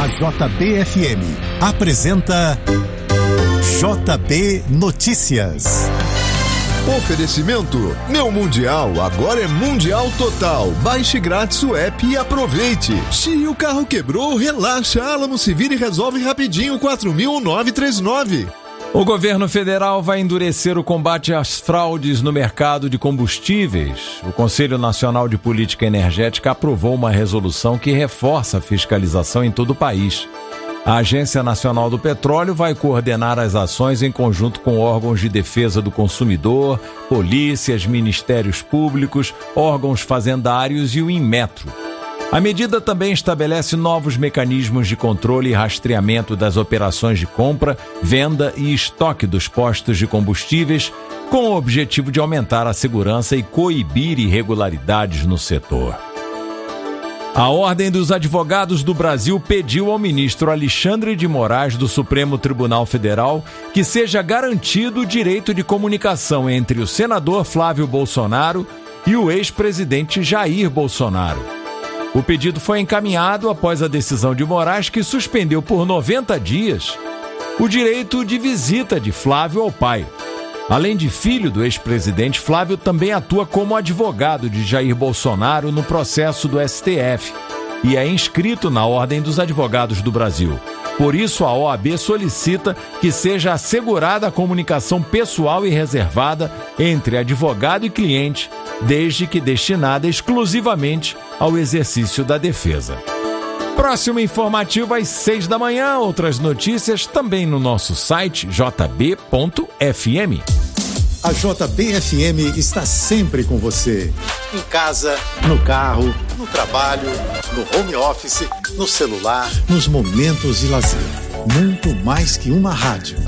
A JB-FM apresenta JB Notícias. Oferecimento: Meu Mundial agora é Mundial Total. Baixe grátis o app e aproveite. Se o carro quebrou, relaxa. Alamo se vira e resolve rapidinho. 4.939. O governo federal vai endurecer o combate às fraudes no mercado de combustíveis. O Conselho Nacional de Política Energética aprovou uma resolução que reforça a fiscalização em todo o país. A Agência Nacional do Petróleo vai coordenar as ações em conjunto com órgãos de defesa do consumidor, polícias, ministérios públicos, órgãos fazendários e o Inmetro. A medida também estabelece novos mecanismos de controle e rastreamento das operações de compra, venda e estoque dos postos de combustíveis, com o objetivo de aumentar a segurança e coibir irregularidades no setor. A Ordem dos Advogados do Brasil pediu ao ministro Alexandre de Moraes do Supremo Tribunal Federal que seja garantido o direito de comunicação entre o senador Flávio Bolsonaro e o ex-presidente Jair Bolsonaro. O pedido foi encaminhado após a decisão de Moraes, que suspendeu por 90 dias o direito de visita de Flávio ao pai. Além de filho do ex-presidente, Flávio também atua como advogado de Jair Bolsonaro no processo do STF e é inscrito na Ordem dos Advogados do Brasil. Por isso, a OAB solicita que seja assegurada a comunicação pessoal e reservada entre advogado e cliente, desde que destinada exclusivamente ao exercício da defesa. Próximo informativo às 6 da manhã. Outras notícias também no nosso site jb.fm. A JB-FM está sempre com você. Em casa, no carro, no trabalho, no home office, no celular, nos momentos de lazer. Muito mais que uma rádio.